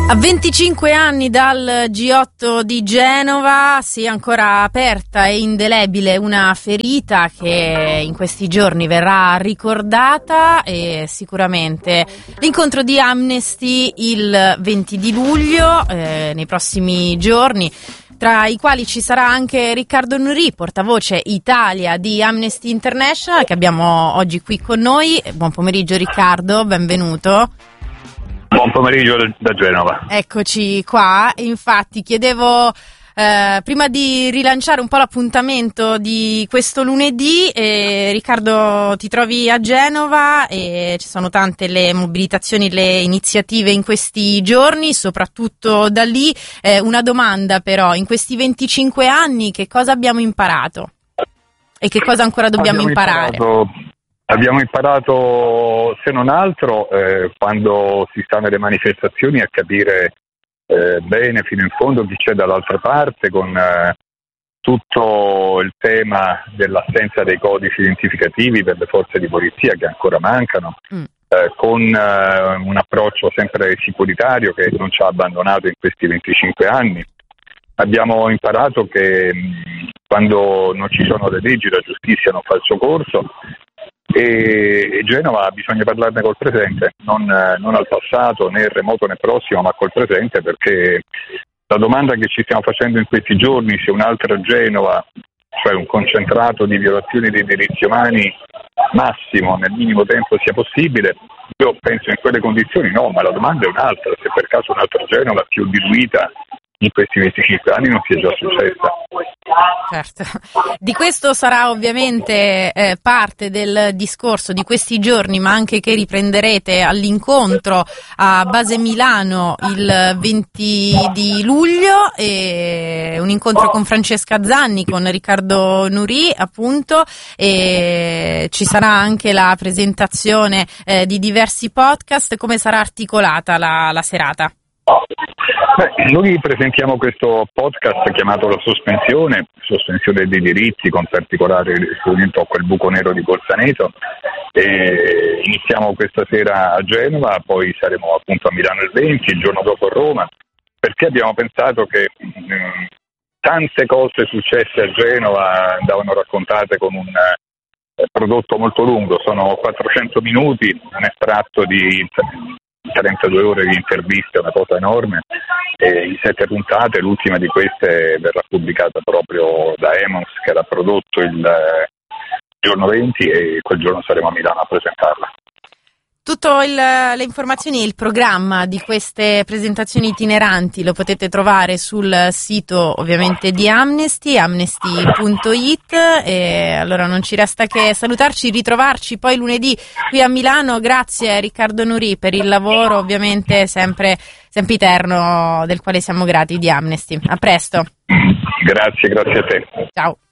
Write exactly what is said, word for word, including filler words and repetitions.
A venticinque anni dal G otto di Genova si è ancora aperta e indelebile una ferita che in questi giorni verrà ricordata, e sicuramente l'incontro di Amnesty il venti di luglio, eh, nei prossimi giorni, tra i quali ci sarà anche Riccardo Nuri, portavoce Italia di Amnesty International, che abbiamo oggi qui con noi. Buon pomeriggio Riccardo, benvenuto. Buon pomeriggio da Genova. Eccoci qua. Infatti chiedevo, eh, prima di rilanciare un po' l'appuntamento di questo lunedì, eh, Riccardo, ti trovi a Genova e ci sono tante le mobilitazioni, le iniziative in questi giorni, soprattutto da lì. Eh, una domanda però, in questi venticinque anni che cosa abbiamo imparato? E che cosa ancora dobbiamo abbiamo imparare? Imparato... Abbiamo imparato, se non altro, eh, quando si sta nelle manifestazioni, a capire eh, bene fino in fondo chi c'è dall'altra parte, con eh, tutto il tema dell'assenza dei codici identificativi per le forze di polizia che ancora mancano, mm. eh, con eh, un approccio sempre sicuritario che non ci ha abbandonato in questi venticinque anni. Abbiamo imparato che mh, quando non ci sono le leggi, la giustizia non fa il suo corso. E Genova bisogna parlarne col presente, non, non al passato, né remoto né prossimo, ma col presente, perché la domanda che ci stiamo facendo in questi giorni, se un'altra Genova, cioè un concentrato di violazioni dei diritti umani massimo nel minimo tempo, sia possibile, io penso in quelle condizioni no, ma la domanda è un'altra: se per caso un'altra Genova più diluita in questi venticinque anni non sia già successa. Certo, di questo sarà ovviamente eh, parte del discorso di questi giorni, ma anche che riprenderete all'incontro a Base Milano il venti di luglio, e un incontro con Francesca Zanni, con Riccardo Nuri appunto, e ci sarà anche la presentazione eh, di diversi podcast. Come sarà articolata la, la serata? Beh, noi presentiamo questo podcast chiamato La Sospensione, sospensione dei diritti, con particolare riferimento a quel buco nero di Bolzaneto, e iniziamo questa sera a Genova, poi saremo appunto a Milano il venti, il giorno dopo a Roma, perché abbiamo pensato che mh, tante cose successe a Genova andavano raccontate con un eh, prodotto molto lungo. Sono quattrocento minuti, un estratto di trentadue ore di interviste, una cosa enorme, e in sette puntate, l'ultima di queste verrà pubblicata proprio da Emons, che l'ha prodotto il eh, giorno venti, e quel giorno saremo a Milano a presentarla. Tutto il, le informazioni e il programma di queste presentazioni itineranti lo potete trovare sul sito ovviamente di Amnesty, amnesty punto it, e allora non ci resta che salutarci, ritrovarci poi lunedì qui a Milano. Grazie Riccardo Nuri per il lavoro ovviamente sempre sempiterno, del quale siamo grati, di Amnesty. A presto. Grazie, grazie a te. Ciao.